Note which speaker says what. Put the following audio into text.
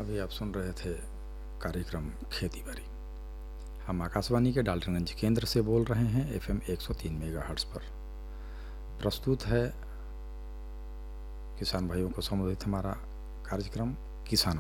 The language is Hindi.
Speaker 1: अभी आप सुन रहे थे कार्यक्रम खेती बाड़ी। हम आकाशवाणी के डाल्टनगंज केंद्र से बोल रहे हैं FM 103 मेगाहर्ट्ज़ पर। प्रस्तुत है किसान भाइयों को संबोधित हमारा कार्यक्रम किसान